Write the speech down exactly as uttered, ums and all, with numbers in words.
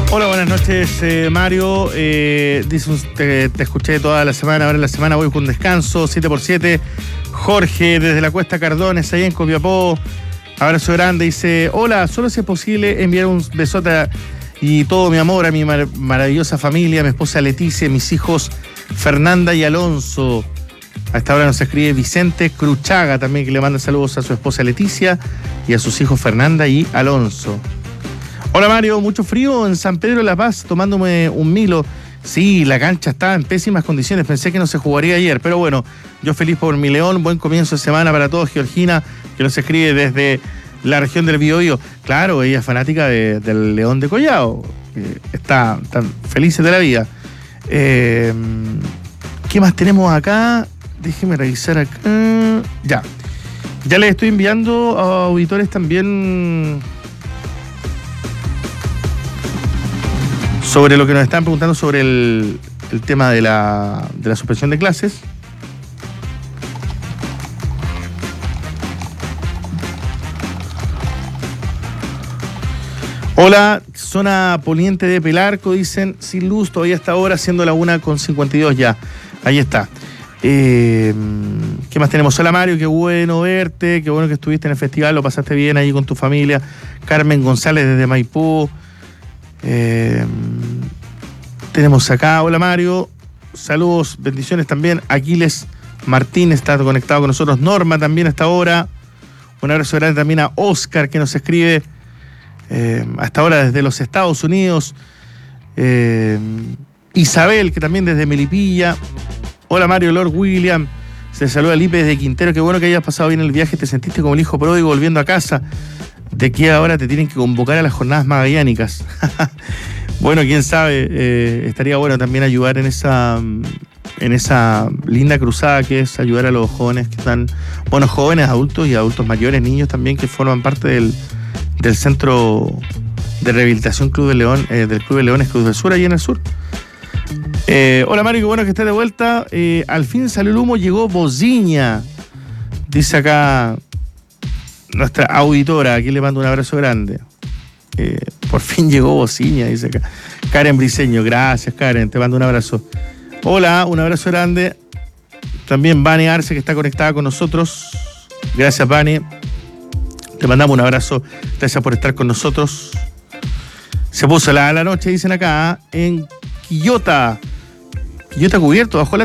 Hola, buenas noches, eh, Mario. Eh, dice, te, te escuché toda la semana, ahora en la semana voy con descanso, siete por siete. Jorge, desde la Cuesta Cardones, ahí en Copiapó. Abrazo grande, dice, hola, solo si es posible enviar un besote a, y todo mi amor a mi mar maravillosa familia, mi esposa Leticia, mis hijos Fernanda y Alonso. A esta hora nos escribe Vicente Cruchaga también, que le manda saludos a su esposa Leticia y a sus hijos Fernanda y Alonso. Hola Mario, mucho frío en San Pedro de la Paz, tomándome un Milo. Sí, la cancha estaba en pésimas condiciones, pensé que no se jugaría ayer, pero bueno, yo feliz por mi León, buen comienzo de semana para todos. Georgina, que nos escribe desde la región del Biobío. Claro, ella es fanática de, del León de Collao, eh, está, está feliz de la vida. Eh, ¿Qué más tenemos acá? Déjeme revisar acá. Ya, ya les estoy enviando a auditores también sobre lo que nos están preguntando sobre el, el tema de la, de la suspensión de clases. Hola, zona poniente de Pelarco, dicen, sin luz todavía hasta ahora, siendo la una con cincuenta y dos ya. Ahí está. Eh, ¿Qué más tenemos? Hola Mario, qué bueno verte, qué bueno que estuviste en el festival, lo pasaste bien ahí con tu familia. Carmen González desde Maipú. Eh, tenemos acá, hola Mario, saludos, bendiciones también. Aquiles Martínez está conectado con nosotros. Norma también hasta ahora. Un abrazo grande también a Oscar, que nos escribe eh, hasta ahora desde los Estados Unidos. eh, Isabel, que también desde Melipilla. Hola Mario, Lord William, se saluda Lipe desde Quintero. Qué bueno que hayas pasado bien el viaje, te sentiste como el hijo pródigo volviendo a casa. De que ahora te tienen que convocar a las jornadas magallánicas. Bueno, quién sabe, eh, estaría bueno también ayudar en esa, en esa linda cruzada que es ayudar a los jóvenes que están, bueno, jóvenes, adultos y adultos mayores, niños también que forman parte del, del Centro de Rehabilitación Club de León, eh, del Club de Leones Cruz del Sur, allí en el sur. Eh, hola Mario, qué bueno que estés de vuelta. Eh, al fin salió el humo, llegó Bociña, dice acá nuestra auditora, aquí le mando un abrazo grande. Eh, por fin llegó Bociña, dice acá. Karen Briceño, gracias Karen, te mando un abrazo. Hola, un abrazo grande. También Vane Arce, que está conectada con nosotros. Gracias Vane. Te mandamos un abrazo, gracias por estar con nosotros. Se puso la, la noche, dicen acá, en Quillota. Quillota cubierto, bajo la